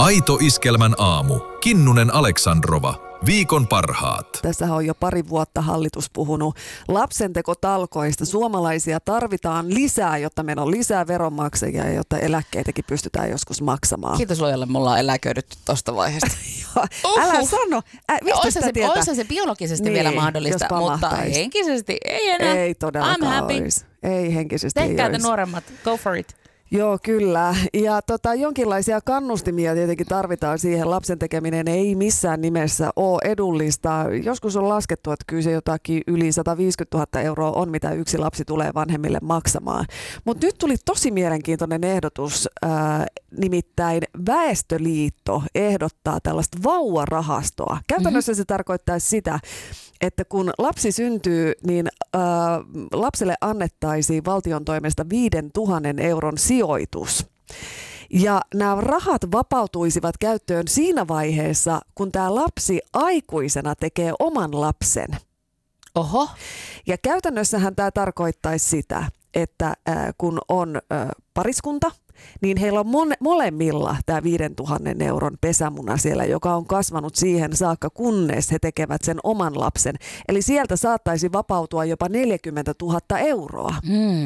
Aito Iskelmän aamu. Kinnunen Aleksandrova. Viikon parhaat. Tässähän on jo pari vuotta hallitus puhunut lapsentekotalkoista. Suomalaisia tarvitaan lisää, jotta meillä on lisää veronmaksajia ja jotta eläkkeitäkin pystytään joskus maksamaan. Kiitos luojalle, me ollaan eläköidytty tosta vaiheesta. Älä sano. Mistä sitä tietää? Olisi se biologisesti vielä mahdollista, mutta henkisesti ei enää. Ei todellakaan I'm happy. Olisi. Ei henkisesti Tehkää ei te olisi. nuoremmat, go for it. Joo, kyllä. Ja jonkinlaisia kannustimia tietenkin tarvitaan siihen. Lapsen tekeminen ei missään nimessä ole edullista. Joskus on laskettu, että kyllä se jotakin yli 150 000 euroa on, mitä yksi lapsi tulee vanhemmille maksamaan. Mutta nyt tuli tosi mielenkiintoinen ehdotus. Nimittäin Väestöliitto ehdottaa tällaista vauvarahastoa. Käytännössä se tarkoittaa sitä, että kun lapsi syntyy, niin lapselle annettaisiin valtion toimesta 5 000 euron sijoitus. Ja nämä rahat vapautuisivat käyttöön siinä vaiheessa, kun tämä lapsi aikuisena tekee oman lapsen. Oho. Ja käytännössähän tämä tarkoittaisi sitä, että kun on pariskunta, niin heillä on molemmilla tämä 5 000 euron pesämuna siellä, joka on kasvanut siihen saakka, kunnes he tekevät sen oman lapsen. Eli sieltä saattaisi vapautua jopa 40 000 euroa.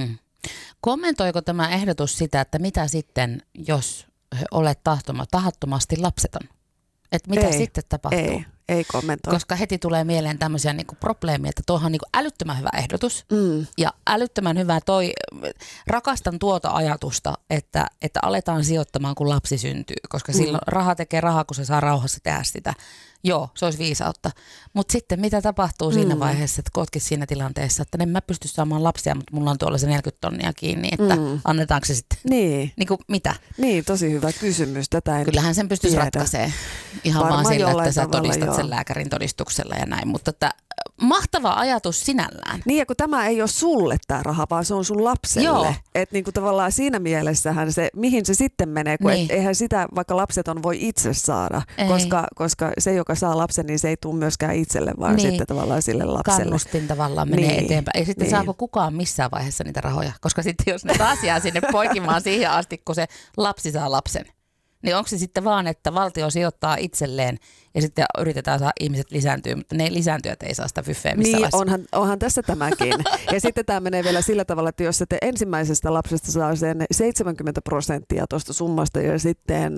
Kommentoiko tämä ehdotus sitä, että mitä sitten, jos olet tahattomasti lapseton? Että mitä sitten tapahtuu? Ei kommentoi. Koska heti tulee mieleen tämmöisiä niinku probleemia, että tuohan on niinku älyttömän hyvä ehdotus. Ja älyttömän hyvä rakastan tuota ajatusta, että aletaan sijoittamaan, kun lapsi syntyy. Koska silloin raha tekee rahaa, kun se saa rauhassa tehdä sitä. Joo, se olisi viisautta. Mutta sitten mitä tapahtuu siinä vaiheessa, että kootkin siinä tilanteessa, että en mä pysty saamaan lapsia, mutta mulla on tuolla se 40 tonnia kiinni, että annetaanko se sitten? Niin. Niin kuin mitä? Niin, tosi hyvä kysymys. Tätä en Kyllähän sen pystyisi ratkaisemaan ihan varmaan vaan sillä, että sä tavalla, todistat sen lääkärin todistuksella ja näin. Mutta mahtava ajatus sinällään. Niin, ja kun tämä ei ole sulle tämä raha, vaan se on sun lapselle. Joo. Että niinku tavallaan siinä mielessähän se, mihin se sitten menee, kun Niin. eihän sitä vaikka lapseton voi itse saada, koska se, joka saa lapsen, niin se ei tule myöskään itselle, vaan Niin. sitten tavallaan sille lapselle. Kannustin tavallaan menee Niin. eteenpäin. Ja sitten saako kukaan missään vaiheessa niitä rahoja? Koska sitten jos ne taas jää sinne poikimaan siihen asti, kun se lapsi saa lapsen, niin onko se sitten vaan, että valtio sijoittaa itselleen ja sitten yritetään saada ihmiset lisääntyä, mutta ne lisääntyjät ei saa sitä fyffeä missään Niin, vaiheessa. onhan tässä tämäkin. Ja sitten tämä menee vielä sillä tavalla, että jos se ensimmäisestä lapsesta saa sen 70% tuosta summasta ja sitten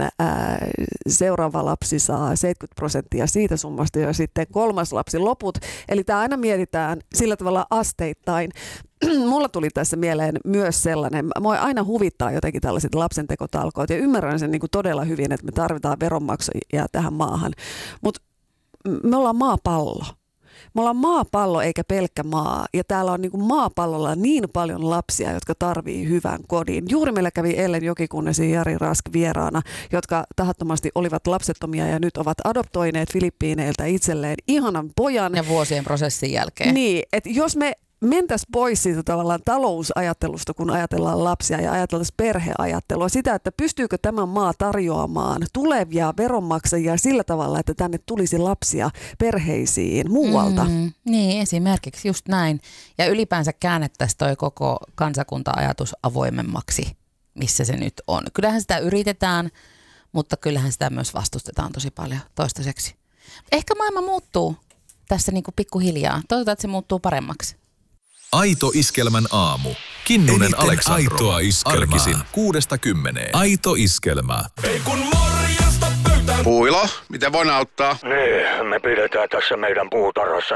seuraava lapsi saa 70% siitä summasta ja sitten kolmas lapsi loput. Eli tämä aina mietitään sillä tavalla asteittain. Mulla tuli tässä mieleen myös sellainen, mua aina huvittaa jotenkin tällaiset lapsentekotalkoot ja ymmärrän sen niin kuin todella hyvin, että me tarvitaan veronmaksajia tähän maahan. Mutta me ollaan maapallo. Me ollaan maapallo eikä pelkkä maa ja täällä on niin kuin maapallolla niin paljon lapsia, jotka tarvii hyvän kodin. Juuri meillä kävi Ellen Jokikunnesin Jari Rask vieraana, jotka tahattomasti olivat lapsettomia ja nyt ovat adoptoineet Filippiineiltä itselleen ihanan pojan. Ja vuosien prosessin jälkeen. Niin, että jos me mentäisiin pois siitä tavallaan talousajattelusta, kun ajatellaan lapsia ja ajatellaan perheajattelua, sitä, että pystyykö tämä maa tarjoamaan tulevia veronmaksajia sillä tavalla, että tänne tulisi lapsia perheisiin muualta. Niin, esimerkiksi just näin. Ja ylipäänsä käännettäisiin toi koko kansakunta-ajatus avoimemmaksi, missä se nyt on. Kyllähän sitä yritetään, mutta kyllähän sitä myös vastustetaan tosi paljon toistaiseksi. Ehkä maailma muuttuu tässä niin kuin pikkuhiljaa. Toivotaan, että se muuttuu paremmaksi. Aito Iskelmän aamu. Kinnunen Eniten Aleksandrova. aitoa iskelmää. Arkisin 6–10. Aito iskelmä. Ei kun morjesta pöytään. Puilo, miten voin auttaa? Niin, me pidetään tässä meidän puutarhassa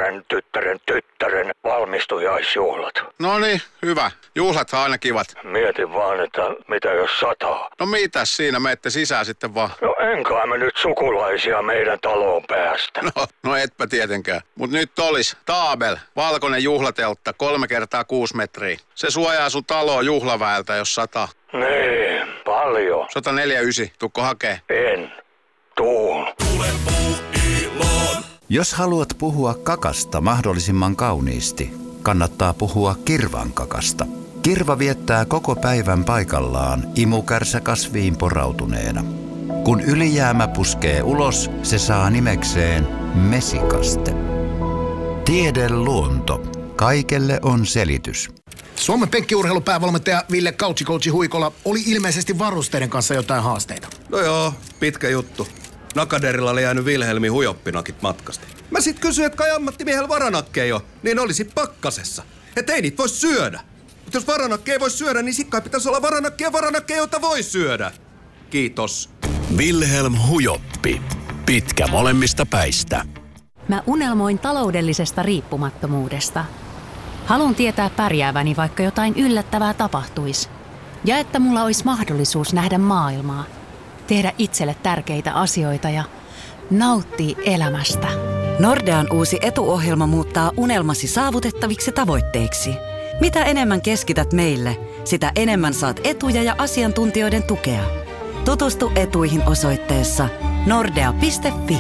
tyttären valmistujaisjuhlat. No niin, hyvä. Juhlat on aina kivat. Mietin vaan, että mitä jos sataa. No mitäs siinä, menette sisään sitten vaan. No enkä me nyt sukulaisia meidän taloon päästä. No etpä tietenkään. Mut nyt olis Taabel, valkoinen juhlateltta, 3x6 metriä. Se suojaa sun taloa juhlaväeltä, jos sataa. Niin, paljon. 149, tukko hakee. En. Tuun. Tule Puuiloon. Jos haluat puhua kakasta mahdollisimman kauniisti, kannattaa puhua kirvan kakasta. Kirva viettää koko päivän paikallaan imukärsä kasviin porautuneena. Kun ylijäämä puskee ulos, se saa nimekseen mesikaste. Tiede luonto. Kaikelle on selitys. Suomen penkkiurheilupäävalmentaja Ville Couchi Huikola oli ilmeisesti varusteiden kanssa jotain haasteita. No joo, pitkä juttu. Nakaderilla oli jäänyt Wilhelmin hujoppinakit matkasta. Mä sit kysyin, että kai ammattimiehellä varanakkeja on, niin olisi pakkasessa. Et ei niitä voi syödä. Mutta jos varanakkeja voi syödä, niin sit kai pitäisi olla varanakkeja, joita voi syödä. Kiitos. Wilhelm Hujoppi. Pitkä molemmista päistä. Mä unelmoin taloudellisesta riippumattomuudesta. Haluan tietää pärjääväni, vaikka jotain yllättävää tapahtuisi. Ja että mulla olisi mahdollisuus nähdä maailmaa, tehdä itselle tärkeitä asioita ja nauttia elämästä. Nordean uusi etuohjelma muuttaa unelmasi saavutettaviksi tavoitteiksi. Mitä enemmän keskität meille, sitä enemmän saat etuja ja asiantuntijoiden tukea. Tutustu etuihin osoitteessa nordea.fi.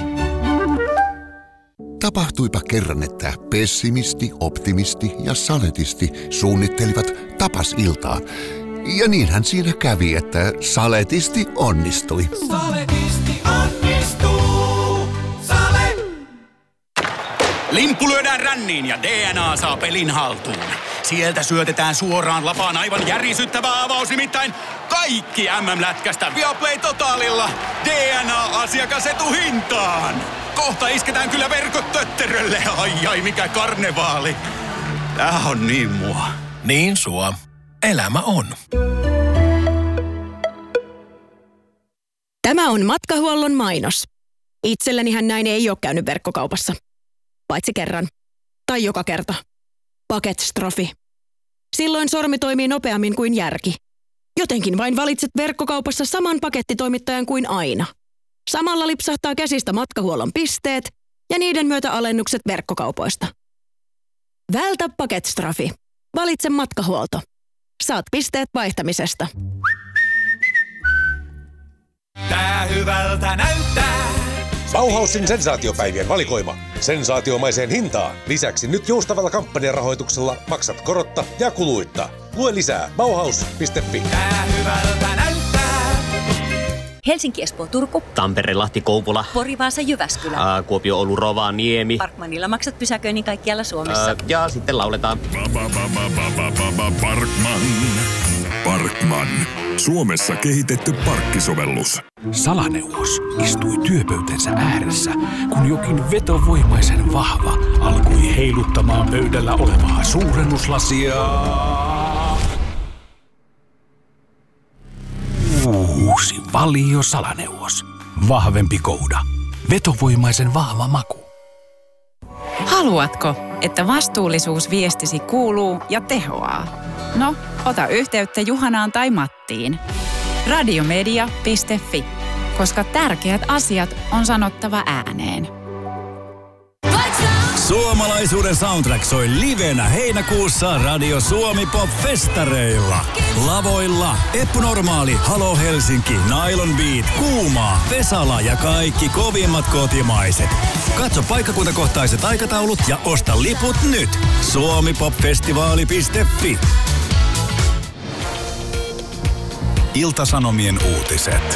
Tapahtuipa kerran, että pessimisti, optimisti ja saletisti suunnittelivat tapasiltaa. Ja niinhän siinä kävi, että saletisti onnistui. Saletisti onnistuu. Sale! Limppu lyödään ränniin ja DNA saa pelin haltuun. Sieltä syötetään suoraan lapaan aivan järisyttävä avaus, nimittäin kaikki MM-lätkästä Viaplay Totalilla DNA-asiakasetuhintaan. Kohta isketään kyllä verkot tötterölle. Ai mikä karnevaali. Tää on niin mua. Niin sua. Elämä on. Tämä on Matkahuollon mainos. Itsellänihän näin ei ole käynyt verkkokaupassa. Paitsi kerran. Tai joka kerta. Paketstrofi. Silloin sormi toimii nopeammin kuin järki. Jotenkin vain valitset verkkokaupassa saman pakettitoimittajan kuin aina. Samalla lipsahtaa käsistä Matkahuollon pisteet ja niiden myötä alennukset verkkokaupoista. Vältä paketstrofi. Valitse Matkahuolto. Saat pisteet vaihtamisesta. Tää hyvältä näyttää. Bauhausin sensaatiopäivien valikoima. Sensaatiomaiseen hintaan. Lisäksi nyt joustavalla kampanjarahoituksella maksat korotta ja kuluitta. Lue lisää Bauhaus.fi. Tää hyvältä näyttää. Helsinki, Espoo, Turku. Tampere, Lahti, Kouvola. Pori, Vaasa, Jyväskylä. Kuopio, Oulu, Rovaniemi. Parkmanilla maksat pysäköinnin kaikkialla Suomessa. Ja sitten lauletaan. Parkman. Suomessa kehitetty parkkisovellus. Salaneuvos istui työpöytänsä ääressä, kun jokin vetovoimaisen vahva alkoi heiluttamaan pöydällä olevaa suurennuslasia. Uusi Valio Salaneuvos. Vahvempi kouda. Vetovoimaisen vahva maku. Haluatko, että vastuullisuusviestisi kuuluu ja tehoaa? No, ota yhteyttä Juhanaan tai Mattiin. Radiomedia.fi, koska tärkeät asiat on sanottava ääneen. Suomalaisuuden soundtrack soi livenä heinäkuussa Radio Suomi Pop-festareilla. Lavoilla Eppu Normaali, Halo Helsinki, Nylon Beat, Kuumaa, Vesala ja kaikki kovimmat kotimaiset. Katso paikkakuntakohtaiset aikataulut ja osta liput nyt. suomipopfestivaali.fi. Ilta-Sanomien uutiset.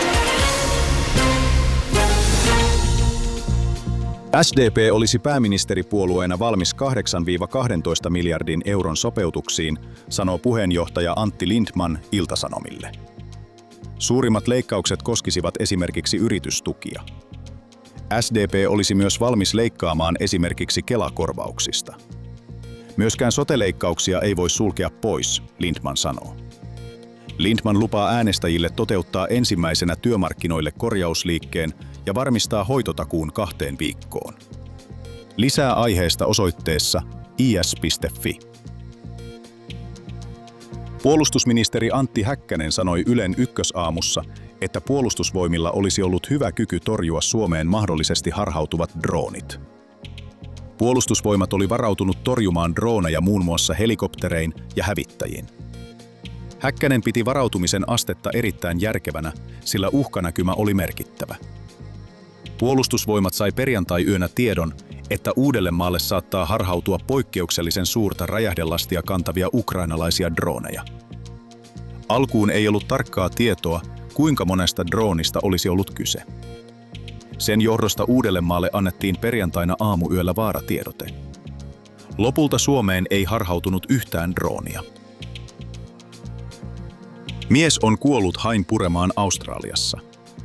SDP olisi pääministeripuolueena valmis 8-12 miljardin euron sopeutuksiin, sanoo puheenjohtaja Antti Lindman Ilta-Sanomille. Suurimmat leikkaukset koskisivat esimerkiksi yritystukia. SDP olisi myös valmis leikkaamaan esimerkiksi Kela-korvauksista. Myöskään sote-leikkauksia ei voi sulkea pois, Lindman sanoo. Lindman lupaa äänestäjille toteuttaa ensimmäisenä työmarkkinoille korjausliikkeen ja varmistaa hoitotakuun 2 viikkoon. Lisää aiheesta osoitteessa is.fi. Puolustusministeri Antti Häkkänen sanoi Ylen Ykkösaamussa, että puolustusvoimilla olisi ollut hyvä kyky torjua Suomeen mahdollisesti harhautuvat droonit. Puolustusvoimat oli varautunut torjumaan drooneja muun muassa helikopterein ja hävittäjiin. Häkkänen piti varautumisen astetta erittäin järkevänä, sillä uhkanäkymä oli merkittävä. Puolustusvoimat sai perjantai-yönä tiedon, että Uudellemaalle saattaa harhautua poikkeuksellisen suurta räjähdelastia kantavia ukrainalaisia drooneja. Alkuun ei ollut tarkkaa tietoa, kuinka monesta droonista olisi ollut kyse. Sen johdosta Uudellemaalle annettiin perjantaina aamuyöllä vaaratiedote. Lopulta Suomeen ei harhautunut yhtään droonia. Mies on kuollut hain puremaan Australiassa.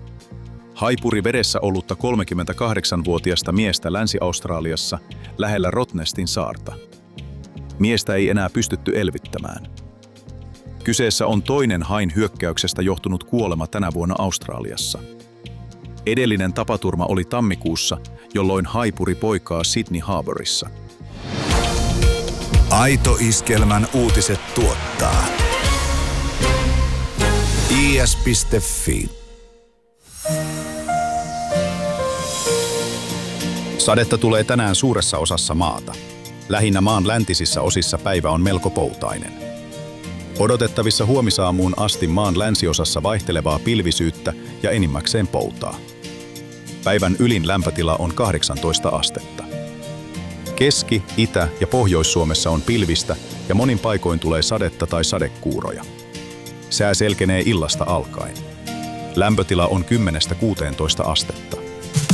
Haipuri vedessä ollutta 38-vuotiasta miestä Länsi-Australiassa lähellä Rottnestin saarta. Miestä ei enää pystytty elvyttämään. Kyseessä on toinen hain hyökkäyksestä johtunut kuolema tänä vuonna Australiassa. Edellinen tapaturma oli tammikuussa, jolloin haipuri poikaa Sydney Harbourissa. Aito Iskelmän uutiset tuottaa is.fi. Sadetta tulee tänään suuressa osassa maata. Lähinnä maan läntisissä osissa päivä on melko poutainen. Odotettavissa huomisaamuun asti maan länsiosassa vaihtelevaa pilvisyyttä ja enimmäkseen poutaa. Päivän ylin lämpötila on 18 astetta. Keski-, Itä- ja Pohjois-Suomessa on pilvistä ja monin paikoin tulee sadetta tai sadekuuroja. Sää selkenee illasta alkaen. Lämpötila on 10–16 astetta.